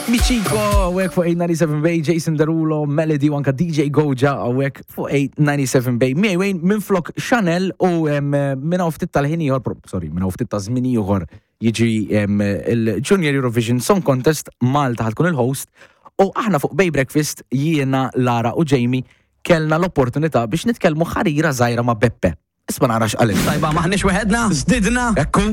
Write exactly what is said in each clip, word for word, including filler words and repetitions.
Michiko, għawek fuq eight ninety-seven Bay, Jason Derulo, Melody, u anka D J Goja, għawek fuq eight ninety-seven Bay. Miej wejn minn flok Chanel u minna uftit tal-ħini jħor, sorry, minna uftit ta' zmini jħor jiġi il-Junior Eurovision Song Contest, Malta ħatkun il-host, u aħna fuq Bay Breakfast jiena, Lara u Jamie kellna l-opportunità biex nitkellmu ħarira żgħira ma' Beppe. Isma' narax għalin. Tajba, maħniex weħedna, zdidna. Ekku.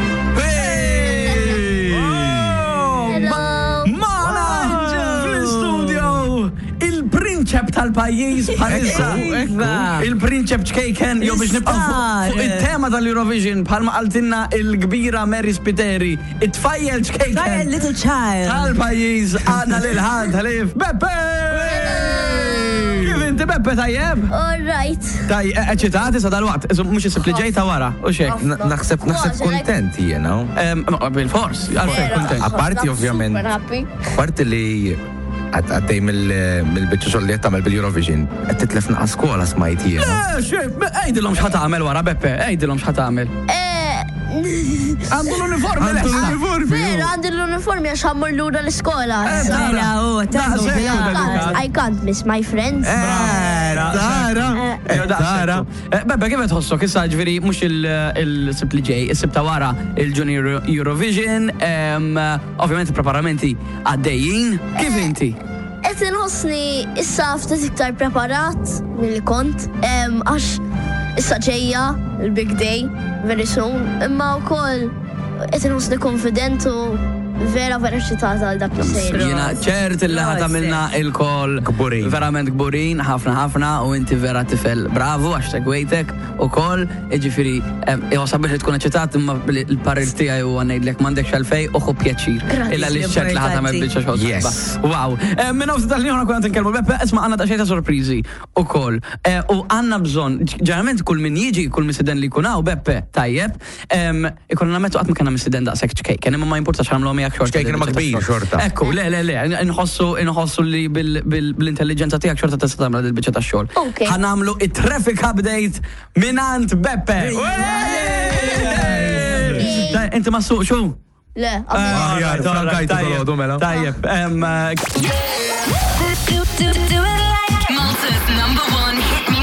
Il-prinċep tal-pajjiż bħalissa. Il-prinċep ċkejken jew biex nibqgħu fuq it-tema tal-Eurovision bħalma qaltilna il-kbira Mary Spiteri. It-tfajjel ċkejken. Little child. Tal-pajjiż għandna lil ħadd ħalif. Beppe! Kif inti Beppe tajjeb? All right. Taj, eċitati sa dal-waqt, mhux isib li ġejta wara, u xek. Naħseb naħseb kontent jiena. Bil-fors, għalfejn kontent. Apparti ovvjament. Apparti li għaddej mill-bicċu xolli għattamel bil-Eurovision, għed titlef naqqa skola smajt jiena. Eh, xef, ejdilom xħatamel wara, Beppe, ejdilom xħatamel. Għandu l-uniformi, Għandu l-uniformi. Vera, għandu l-uniformi għax ħammur l-ura l-iskola. Tara, u, tara. I can't miss my friends. Tara. Tara. Beppe, kif tħossok, issa ġviri, mux il-sib li ġej, il-sib ta' wara il-Junior Eurovision, ovvijament il-preparamenti għaddejjin, kif inti? Et nħossni issa ftit iktar preparat mill-li kont, għax issa ġejja il-big day, very soon, imma u koll et nħossni konfidentu vera vera ċitata għal dak li sejr. Jena ċert il-li ħatamilna il-kol Gburin. Verament gburin, ħafna ħafna, u inti vera tifel bravo, għax segwejtek u kol, iġifiri, jgħosabiex li tkun ċitat, imma il-parir tijaj u għanajdlek mandek xalfej, uħu pjaċir. Illa li ċert li ħatamil bieċa xogħol. Yes. Wow. Minna u tal-li ħona kuna tinkelmu, Beppe, isma għanna ta' xejta sorprizi u kol. U għanna bżon, ġeneralment kull min jiġi, kull misiden li kunaw, Beppe, tajjeb, ikonna metu għatma kena misiden da' sekk ċkej, kena ma importa xaram l-għom Xkejken ma kbir xorta. Ekku, le, le, le, inħossu li bil-intelligenza tijak xorta testa tamla dil-bicċa ta' xol. Ħanamlu it-traffic update minant Beppe. Inti ma suq, xu? Le, Aħjar, tal-għajtu tal-għodu mela. Tajjeb. Malta's number one hit